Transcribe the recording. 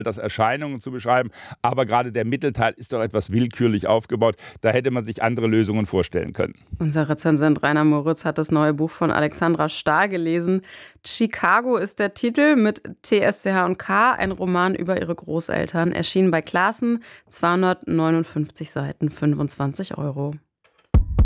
das Erscheinungen zu beschreiben. Aber gerade der Mittelteil ist doch etwas willkürlich aufgebaut. Da hätte man sich andere Lösungen vorstellen können. Unser Rezensent Rainer Moritz hat das neue Buch von Alexandra Stahl gelesen. Chicago ist der Titel mit TSCH und K, ein Roman über ihre Großeltern. Erschienen bei Classen, 259 Seiten, 25 €.